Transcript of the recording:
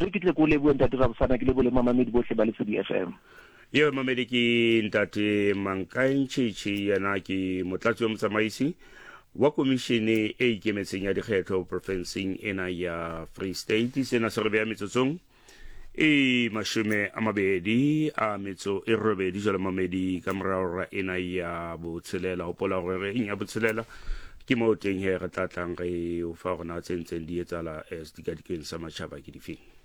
re kitle ko le bua ntate Rabusana ke le bole mamamedi bohle ba Lesedi FM. Yo mamedi ke ntate Mankaintšhiši yana ke motlatsi wa motsamaisi wa komishene e ikemetseng ya dikgetho profenseng ena ya Free State. Sena se re beya metsotsong e 20 a metso e robedi jalo mamedi ka morao ena ya botshelela hopola gore re ya botshelela ke mo teng he re tlatlang re o fa gona tsentseng di etsala as dikadikeng sa matšhaba ke difeng.